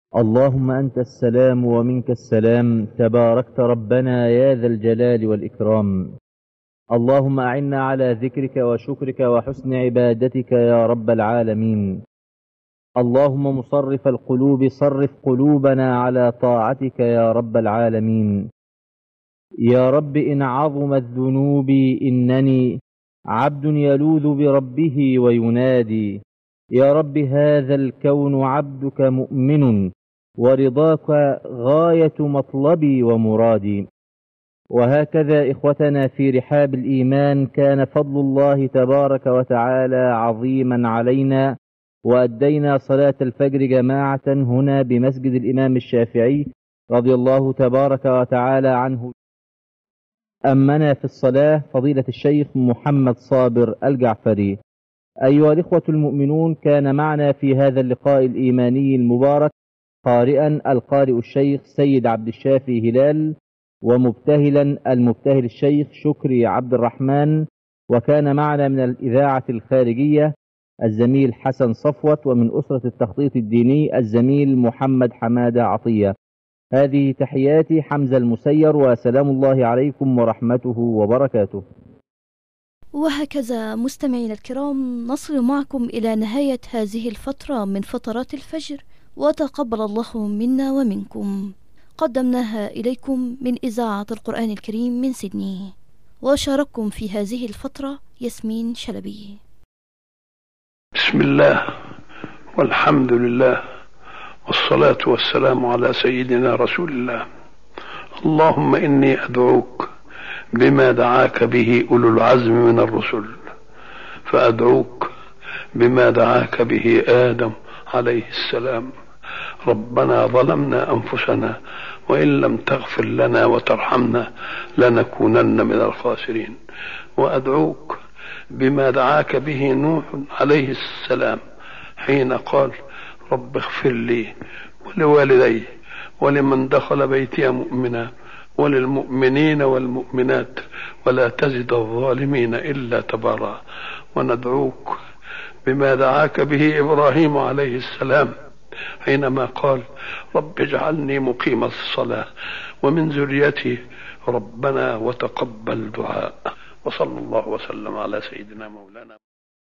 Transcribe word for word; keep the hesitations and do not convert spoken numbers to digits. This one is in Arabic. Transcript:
اللهم أنت السلام ومنك السلام، تباركت ربنا يا ذا الجلال والإكرام. اللهم أعنا على ذكرك وشكرك وحسن عبادتك يا رب العالمين. اللهم مصرف القلوب صرف قلوبنا على طاعتك يا رب العالمين. يا رب إن عظمت ذنوبي إنني عبد يلوذ بربه وينادي. يا رب هذا الكون عبدك مؤمن، ورضاك غاية مطلبي ومرادي. وهكذا إخوتنا في رحاب الإيمان كان فضل الله تبارك وتعالى عظيما علينا، وأدينا صلاة الفجر جماعة هنا بمسجد الإمام الشافعي رضي الله تبارك وتعالى عنه. أمنا في الصلاة فضيلة الشيخ محمد صابر الجعفري. أيها الإخوة المؤمنون، كان معنا في هذا اللقاء الإيماني المبارك قارئا القارئ الشيخ سيد عبد الشافي هلال، ومبتهلا المبتهل الشيخ شكري عبد الرحمن، وكان معنا من الإذاعة الخارجية الزميل حسن صفوت، ومن أسرة التخطيط الديني الزميل محمد حمادة عطية. هذه تحياتي حمزة المسير، وسلام الله عليكم ورحمته وبركاته. وهكذا مستمعينا الكرام نصل معكم إلى نهاية هذه الفترة من فترات الفجر، وتقبل الله منا ومنكم. قدمناها إليكم من إذاعة القرآن الكريم من سيدني، وشارككم في هذه الفترة ياسمين شلبي. بسم الله والحمد لله والصلاة والسلام على سيدنا رسول الله. اللهم إني أدعوك بما دعاك به أولو العزم من الرسل، فأدعوك بما دعاك به آدم عليه السلام. ربنا ظلمنا أنفسنا وإن لم تغفر لنا وترحمنا لنكونن من الخاسرين. وأدعوك بما دعاك به نوح عليه السلام حين قال رب اغفر لي ولوالدي ولمن دخل بيتي مؤمنا وللمؤمنين والمؤمنات ولا تزد الظالمين إلا تبارا. وندعوك بما دعاك به إبراهيم عليه السلام حينما قال رب اجعلني مقيم الصلاة ومن ذريتي ربنا وتقبل دعاء. وصلى الله وسلم على سيدنا مولانا